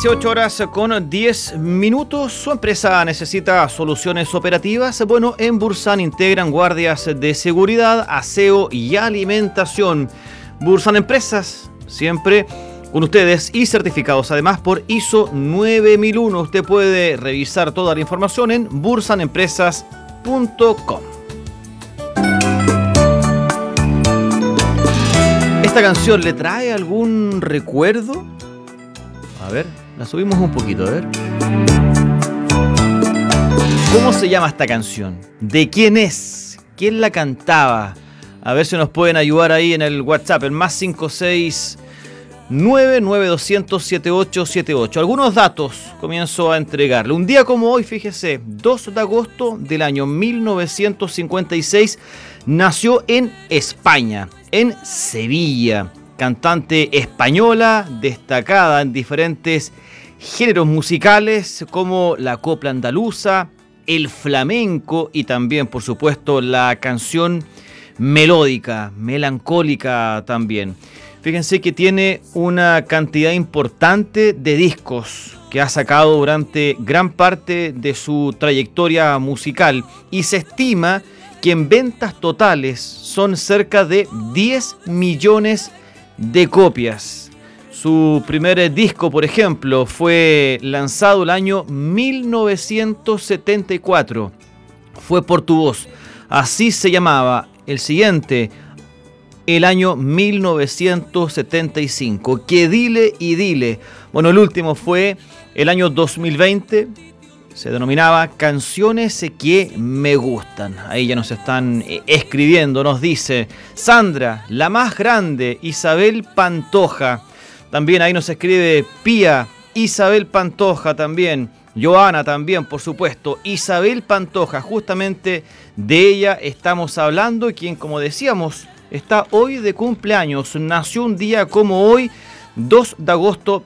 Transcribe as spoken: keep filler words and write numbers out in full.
dieciocho horas con diez minutos. Su empresa necesita soluciones operativas. Bueno, en Bursan integran guardias de seguridad, aseo y alimentación. Bursan Empresas, siempre con ustedes y certificados además por I S O nueve mil uno. Usted puede revisar toda la información en bursan empresas punto com. ¿Esta canción le trae algún recuerdo? A ver, la subimos un poquito, a ver. ¿Cómo se llama esta canción? ¿De quién es? ¿Quién la cantaba? A ver si nos pueden ayudar ahí en el WhatsApp, el más cinco seis nueve nueve dos cero cero siete ocho siete ocho. Algunos datos comienzo a entregarle. Un día como hoy, fíjese, dos de agosto del año mil novecientos cincuenta y seis, nació en España, en Sevilla. Cantante española, destacada en diferentes géneros musicales como la copla andaluza, el flamenco y también, por supuesto, la canción melódica, melancólica también. Fíjense que tiene una cantidad importante de discos que ha sacado durante gran parte de su trayectoria musical y se estima que en ventas totales son cerca de diez millones de copias. Su primer disco, por ejemplo, fue lanzado el año mil novecientos setenta y cuatro. Fue Por tu voz. Así se llamaba. El siguiente, el año mil novecientos setenta y cinco. Que dile y dile. Bueno, el último fue el año dos mil veinte. Se denominaba Canciones que me gustan. Ahí ya nos están escribiendo. Nos dice Sandra, la más grande, Isabel Pantoja. También ahí nos escribe Pía, Isabel Pantoja también. Joana también, por supuesto. Isabel Pantoja, justamente de ella estamos hablando. Quien, como decíamos, está hoy de cumpleaños. Nació un día como hoy, dos de agosto